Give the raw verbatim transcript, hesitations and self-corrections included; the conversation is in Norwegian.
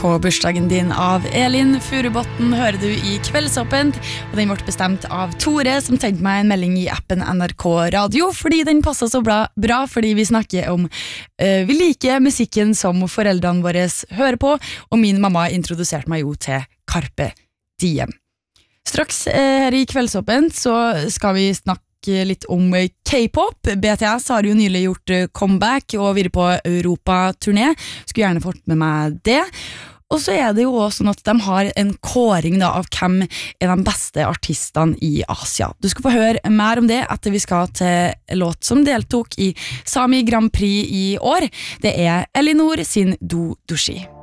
På bursdagen din av Elin Furubotten hører du i Kveldsåpent, og den ble bestemt av Tore, som sendte meg en melding i appen N R K Radio, fordi den passet så bra, bra fordi vi snakker om uh, vi liker musikken som foreldrene våre hører på, og min mamma introduserte meg jo til Carpe Diem. Straks uh, her i Kveldsåpent så skal vi snakke litt om K-pop. B T S har jo nylig gjort comeback og vært på Europa-turné. Skulle gjerne fått med meg det. Og så er det jo også sånn at de har en kåring da, av hvem er de beste artistene i Asia. Du skal få høre mer om det etter vi skal til en låt som deltok i Sami Grand Prix i år. Det er Elinor sin Do Dushi.